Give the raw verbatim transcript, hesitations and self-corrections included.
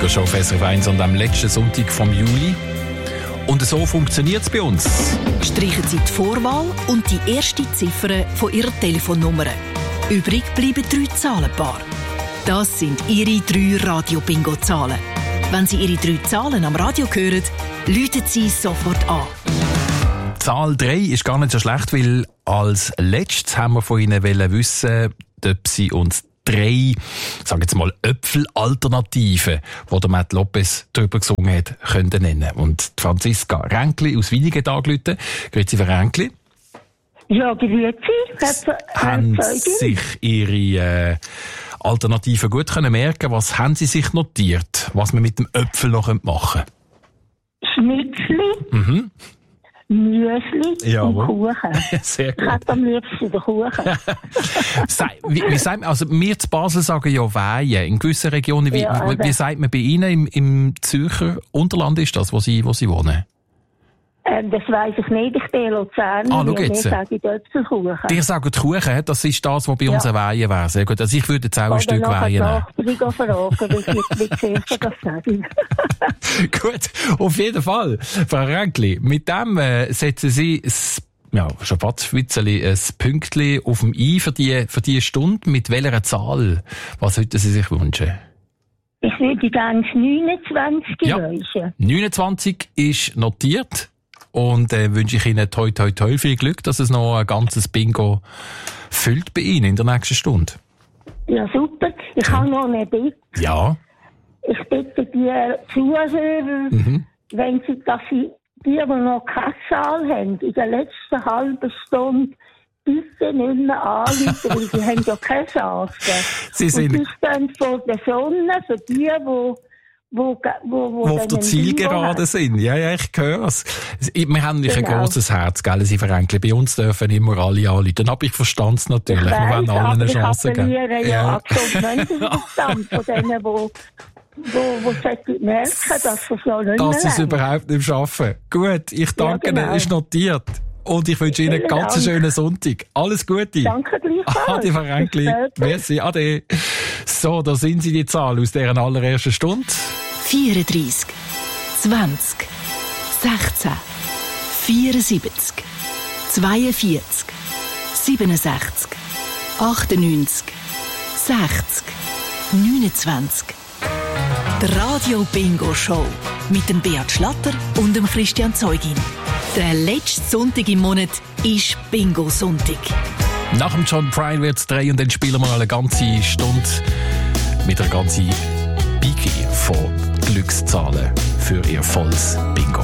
Bingo-Show auf S R F eins und am letzten Sonntag vom Juli. Und so funktioniert es bei uns. Streichen Sie die Vorwahl und die erste Ziffer von Ihrer Telefonnummer. Übrig bleiben drei Zahlenpaare. Das sind Ihre drei Radio-Bingo-Zahlen. Wenn Sie Ihre drei Zahlen am Radio hören, läuten Sie sofort an. Zahl drei ist gar nicht so schlecht, weil als letztes haben wir von Ihnen wissen, ob Sie uns drei, sagen jetzt mal, Äpfel-Alternativen, die der Matt Lopez darüber gesungen hat, können nennen. Und Franziska Ränkli aus Winigen angerufen. Grüezi, Frau Ränkli. Ja, grüezi. Haben sich Ihre äh, Alternativen gut können merken? Was haben Sie sich notiert, was man mit dem Äpfel noch machen können? Schnitzli, mhm. Müsli Jawohl. Und Kuchen. Sehr gut. Ich hätte am liebsten den Kuchen. wie, wie sagt man, also wir zu Basel sagen ja Weihen. In gewissen Regionen, wie, Ja, wie, wie sagt man bei Ihnen im, im Zürcher Unterland ist das, wo Sie, wo Sie wohnen? Ähm, das weiss ich nicht, ich bin Luzerner. Ah, schau jetzt. Wir sagen Äpfelkuchen. Die sagen Kuchen, das ist das, was bei uns Ja. ein Weihen wäre. Sehr gut. Also ich würde jetzt auch ein Oder Stück nachher Weihen nehmen. Ich gehe fragen, wie wie zuerst das sagen. Gut, auf jeden Fall. Frau Ränkli, mit dem äh, setzen Sie das, ja, schon fast ein bisschen ein Pünktchen auf dem I für die, für die Stunde. Mit welcher Zahl? Was würden Sie sich wünschen? Ich würde gerne das neunundzwanzig Ja. wünschen. neunundzwanzig ist notiert. Und äh, wünsche ich Ihnen toi toi toi viel Glück, dass es noch ein ganzes Bingo füllt bei Ihnen in der nächsten Stunde. Ja, super. Ich habe noch eine Bitte. Ja. Ich bitte die Zuhörer, Mhm. wenn sie, dass sie die, die noch keine Zahl haben, in der letzten halben Stunde bitte nicht mehr anrufen, weil sie haben ja keine Chance. Sie sind Und sie stehen vor der Sonne für die, wo Wo, wo, wo, wo auf der Zielgerade sind. Ja, ja, ich höre es. Wir haben nicht Genau. ein grosses Herz, gell, Sie Veränkli. Bei uns dürfen immer alle anrufen. Aber ich verstehe es natürlich. Ich Wir wollen weiss, allen aber eine ich Chance geben. appelliere ja an den Menschenverstand von denen, wo, wo, wo sollten merken, dass sie es ja nicht Dass Sie es mehr überhaupt nicht schaffen. Gut, ich danke Ja, genau. Ihnen, ist notiert. Und ich wünsche Ihnen einen Vielen ganz Dank. schönen Sonntag. Alles Gute. Danke gleichfalls. Ade, Frau Ränkli. Bis später. Merci, ade. So, da sind Sie, die Zahl aus deren allerersten Stunde. vierunddreißig, zwanzig, sechzehn, vierundsiebzig, zweiundvierzig, siebenundsechzig, achtundneunzig, sechzig, neunundzwanzig. Die Radio-Bingo-Show mit dem Beat Schlatter und dem Christian Zeugin. Der letzte Sonntag im Monat ist Bingo-Sonntag. Nach dem John Prine wird es drei und dann spielen wir eine ganze Stunde mit einer ganzen Biki von Glückszahlen für Ihr volles Bingo.